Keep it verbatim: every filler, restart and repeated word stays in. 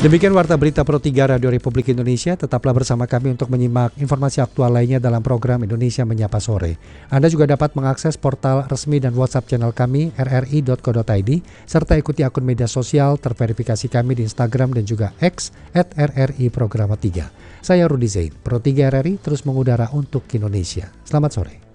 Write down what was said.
Demikian Warta Berita Pro tiga Radio Republik Indonesia. Tetaplah bersama kami untuk menyimak informasi aktual lainnya dalam program Indonesia Menyapa Sore. Anda juga dapat mengakses portal resmi dan WhatsApp channel kami r r i dot co dot i d serta ikuti akun media sosial terverifikasi kami di Instagram dan juga X at r r i programa tiga. Saya Rudi Zain, Pro tiga R R I terus mengudara untuk Indonesia. Selamat sore.